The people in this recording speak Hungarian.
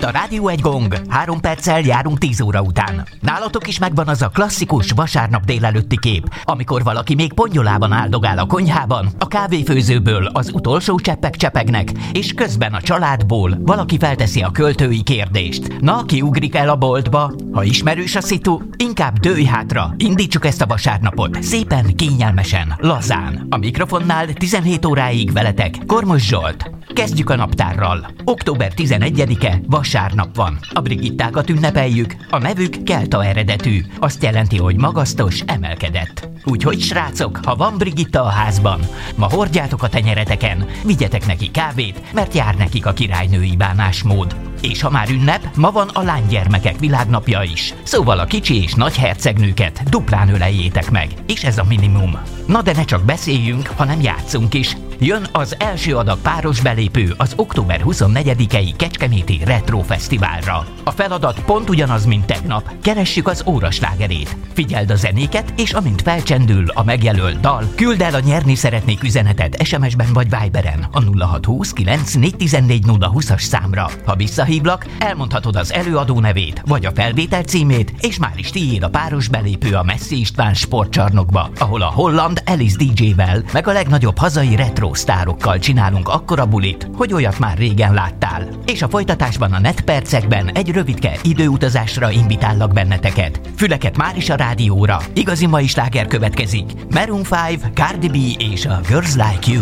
a Rádió Egy Gong. 3 perccel járunk 10 óra után. Nálatok is megvan az a klasszikus vasárnap délelőtti kép, amikor valaki még pongyolában áldogál a konyhában, a kávéfőzőből az utolsó cseppek csepegnek, és közben a családból valaki felteszi a költői kérdést. Na, ki ugrik el a boltba? Ha ismerős a szitu, inkább dőlj hátra. Indítsuk ezt a vasárnapot. Szépen, kényelmesen, lazán. A mikrofonnál 17 óráig veletek Kormos Zsolt. Kezdjük a naptárral. Október 11-e vasárnap van. A Brigittákat ünnepeljük. A nevük kelta eredetű. Azt jelenti, hogy magasztos, emelkedett. Úgyhogy srácok, ha van Brigitta a házban, ma hordjátok a tenyereteken, vigyetek neki kávét, mert jár nekik a királynői bánásmód. És ha már ünnep, ma van a lánygyermekek világnapja is. Szóval a kicsi és nagy hercegnőket duplán öleljétek meg. És ez a minimum. Na de ne csak beszéljünk, hanem játszunk is. Jön az első adag páros belépő az október 24-i Kecskeméti Retro Fesztiválra. A feladat pont ugyanaz, mint tegnap. Keressük az óraslágerét. Figyeld a zenéket, és amint felcsendül a megjelölt dal, küld el a nyerni szeretnék üzenetet SMS-ben vagy Viberen a 0620 9 020-as számra. Ha visszahívlak, elmondhatod az előadó nevét, vagy a felvétel címét, és már is tiéd a páros belépő a Messzi István sportcsarnokba, ahol a holland Alice DJ-vel, meg a legnagyobb hazai retro sztárokkal csinálunk akkora bulit, hogy olyat már régen láttál. És a folytatásban a netpercekben egy rövidke időutazásra invitállak benneteket. Füleket már is a rádióra. Igazi mai sláger következik. Maroon 5, Cardi B és a Girls Like You.